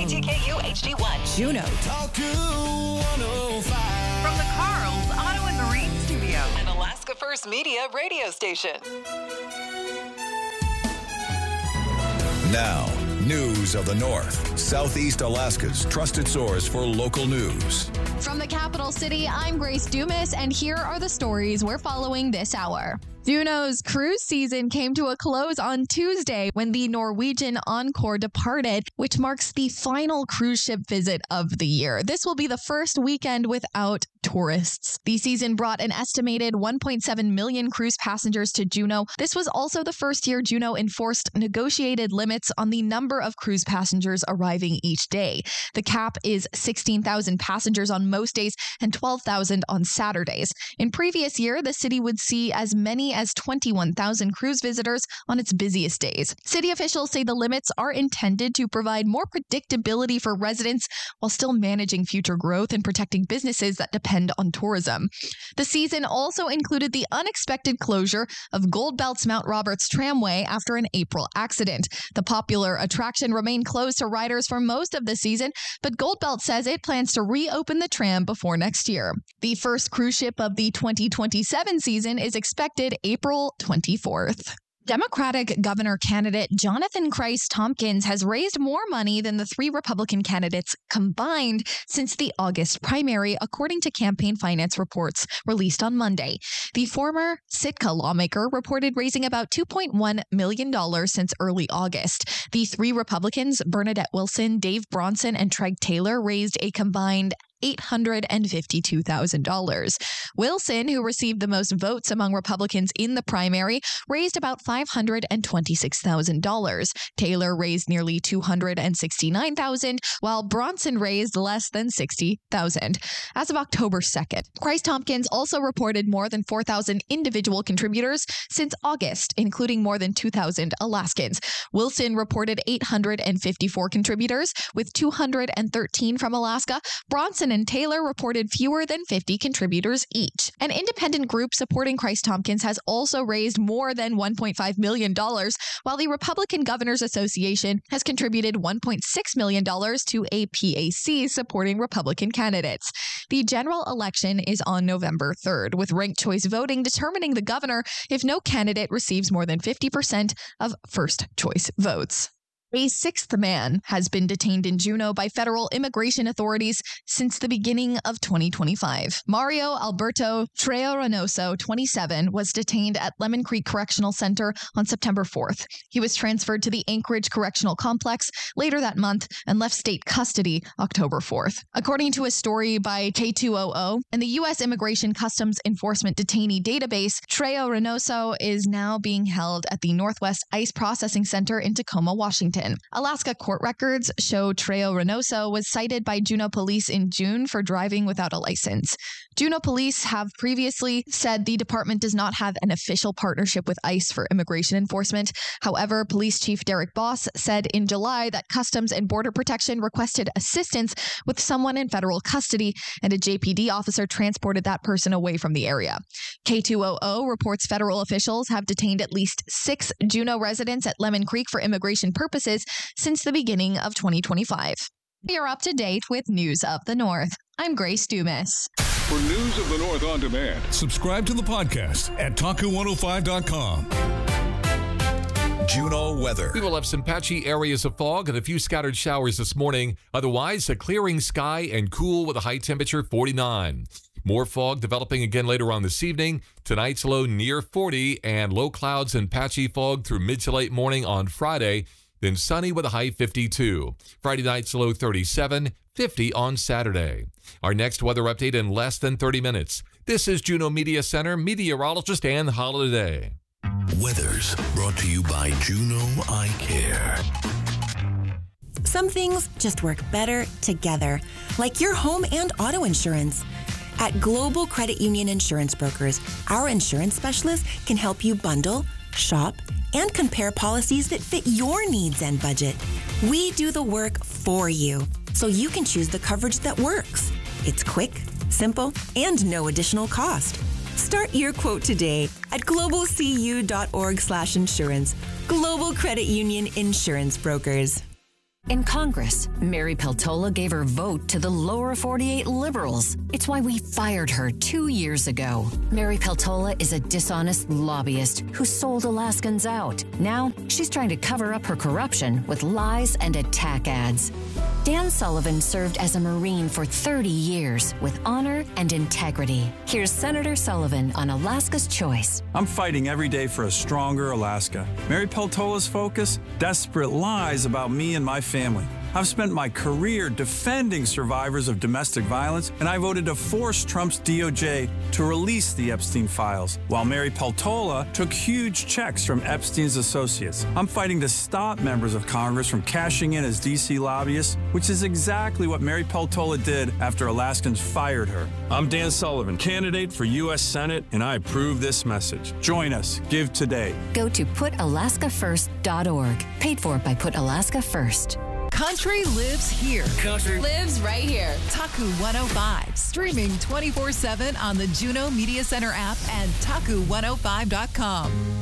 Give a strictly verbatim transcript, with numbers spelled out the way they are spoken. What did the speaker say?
K T K U H D one. Juneau. From the Carl's Auto and Marine Studio. An Alaska First Media radio station. Now, news of the North, Southeast Alaska's trusted source for local news. From the capital city, I'm Grace Dumas, and here are the stories we're following this hour. Juneau's cruise season came to a close on Tuesday when the Norwegian Encore departed, which marks the final cruise ship visit of the year. This will be the first weekend without tourists. The season brought an estimated one point seven million cruise passengers to Juneau. This was also the first year Juneau enforced negotiated limits on the number of cruise passengers arriving each day. The cap is sixteen thousand passengers on most days and twelve thousand on Saturdays. In previous year, the city would see as many as twenty-one thousand cruise visitors on its busiest days. City officials say the limits are intended to provide more predictability for residents while still managing future growth and protecting businesses that depend on tourism. The season also included the unexpected closure of Gold Belt's Mount Roberts Tramway after an April accident. The popular attraction remained closed to riders for most of the season, but Gold Belt says it plans to reopen the tram before next year. The first cruise ship of the twenty twenty-seven season is expected April twenty-fourth. Democratic governor candidate Jonathan Christ-Tompkins has raised more money than the three Republican candidates combined since the August primary, according to campaign finance reports released on Monday. The former Sitka lawmaker reported raising about two point one million dollars since early August. The three Republicans, Bernadette Wilson, Dave Bronson, and Treg Taylor, raised a combined eight hundred fifty-two thousand dollars. Wilson, who received the most votes among Republicans in the primary, raised about five hundred twenty-six thousand dollars. Taylor raised nearly two hundred sixty-nine thousand dollars, while Bronson raised less than sixty thousand dollars. As of October second, Christ-Tompkins also reported more than four thousand individual contributors since August, including more than two thousand Alaskans. Wilson reported eight hundred fifty-four contributors, with two hundred thirteen from Alaska. Bronson and Taylor reported fewer than fifty contributors each. An independent group supporting Christ-Tompkins has also raised more than one point five million dollars, while the Republican Governors Association has contributed one point six million dollars to a P A C supporting Republican candidates. The general election is on November third, with ranked choice voting determining the governor if no candidate receives more than fifty percent of first choice votes. A sixth man has been detained in Juneau by federal immigration authorities since the beginning of twenty twenty-five. Mario Alberto Trejo Reynoso, twenty-seven, was detained at Lemon Creek Correctional Center on September fourth. He was transferred to the Anchorage Correctional Complex later that month and left state custody October fourth. According to a story by K two O O and the U S Immigration Customs Enforcement Detainee Database, Trejo Reynoso is now being held at the Northwest ICE Processing Center in Tacoma, Washington. Alaska court records show Trejo Reynoso was cited by Juneau police in June for driving without a license. Juneau police have previously said the department does not have an official partnership with ICE for immigration enforcement. However, Police Chief Derek Boss said in July that Customs and Border Protection requested assistance with someone in federal custody, and a J P D officer transported that person away from the area. K two O O reports federal officials have detained at least six Juneau residents at Lemon Creek for immigration purposes since the beginning of twenty twenty-five. You're up to date with News of the North. I'm Grace Dumas. For News of the North on demand, subscribe to the podcast at taku one oh five dot com. Juneau weather. We will have some patchy areas of fog and a few scattered showers this morning. Otherwise, a clearing sky and cool with a high temperature forty-nine. More fog developing again later on this evening. Tonight's low near forty and low clouds and patchy fog through mid to late morning on Friday. Then sunny with a high fifty-two. Friday night's low thirty-seven, fifty on Saturday. Our next weather update in less than thirty minutes. This is Juneau Media Center meteorologist Ann Holiday. Weather's brought to you by Juneau Eye Care. Some things just work better together, like your home and auto insurance. At Global Credit Union Insurance Brokers, our insurance specialists can help you bundle, shop, and compare policies that fit your needs and budget. We do the work for you, so you can choose the coverage that works. It's quick, simple, and no additional cost. Start your quote today at globalcu.org slash insurance. Global Credit Union Insurance Brokers. In Congress, Mary Peltola gave her vote to the lower forty-eight liberals. It's why we fired her two years ago. Mary Peltola is a dishonest lobbyist who sold Alaskans out. Now, she's trying to cover up her corruption with lies and attack ads. Dan Sullivan served as a Marine for thirty years with honor and integrity. Here's Senator Sullivan on Alaska's Choice. I'm fighting every day for a stronger Alaska. Mary Peltola's focus? Desperate lies about me and my family. I've spent my career defending survivors of domestic violence, and I voted to force Trump's D O J to release the Epstein files, while Mary Peltola took huge checks from Epstein's associates. I'm fighting to stop members of Congress from cashing in as D C lobbyists, which is exactly what Mary Peltola did after Alaskans fired her. I'm Dan Sullivan, candidate for U S Senate, and I approve this message. Join us. Give today. Go to put alaska first dot org. Paid for by Put Alaska First. Country lives here. Country lives right here. Taku one oh five, streaming twenty-four seven on the Juno Media Center app and taku one oh five dot com.